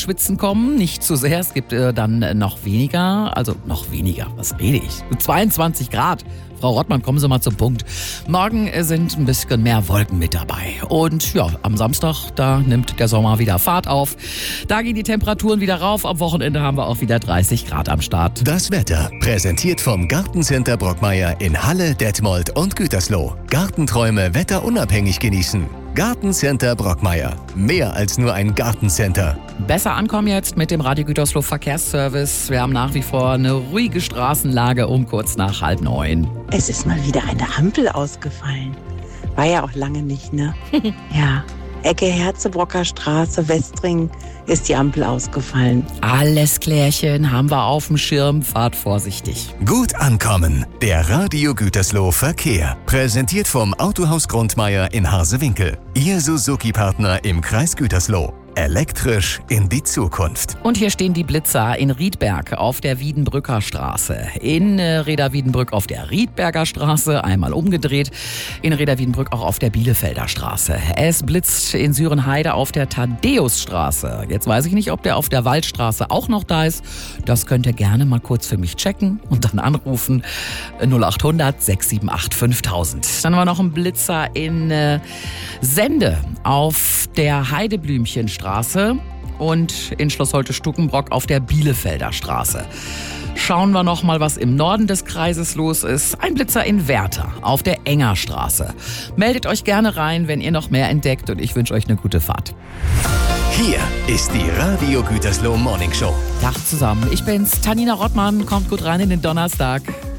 ins Schwitzen kommen, nicht zu sehr. Es gibt dann noch weniger, was rede ich? 22 Grad. Frau Rottmann, kommen Sie mal zum Punkt. Morgen sind ein bisschen mehr Wolken mit dabei. Und ja, am Samstag, da nimmt der Sommer wieder Fahrt auf. Da gehen die Temperaturen wieder rauf. Am Wochenende haben wir auch wieder 30 Grad am Start. Das Wetter, präsentiert vom Gartencenter Brockmeier in Halle, Detmold und Gütersloh. Gartenträume wetterunabhängig genießen. Gartencenter Brockmeier. Mehr als nur ein Gartencenter. Besser ankommen jetzt mit dem Radio Gütersloh Verkehrsservice. Wir haben nach wie vor eine ruhige Straßenlage um kurz nach 8:30. Es ist mal wieder eine Ampel ausgefallen. War ja auch lange nicht, ne? Ja. Ecke Herzebrocker Straße, Westring, ist die Ampel ausgefallen. Alles klärchen, haben wir auf dem Schirm. Fahrt vorsichtig. Gut ankommen. Der Radio Gütersloh Verkehr. Präsentiert vom Autohaus Grundmeier in Harsewinkel. Ihr Suzuki-Partner im Kreis Gütersloh. Elektrisch in die Zukunft. Und hier stehen die Blitzer in Riedberg auf der Wiedenbrücker Straße. In Reda-Wiedenbrück auf der Riedberger Straße, einmal umgedreht. In Reda-Wiedenbrück auch auf der Bielefelder Straße. Es blitzt in Sürenheide auf der Thaddäusstraße. Jetzt weiß ich nicht, ob der auf der Waldstraße auch noch da ist. Das könnt ihr gerne mal kurz für mich checken und dann anrufen. 0800 678 5000. Dann haben wir noch einen Blitzer in Sende auf der Heideblümchenstraße und in Schloss Holte-Stukenbrock auf der Bielefelder Straße. Schauen wir noch mal, was im Norden des Kreises los ist. Ein Blitzer in Werther auf der Engerstraße. Meldet euch gerne rein, wenn ihr noch mehr entdeckt, und ich wünsche euch eine gute Fahrt. Hier ist die Radio Gütersloh Morning Show. Tag zusammen, ich bin's, Tanina Rottmann. Kommt gut rein in den Donnerstag.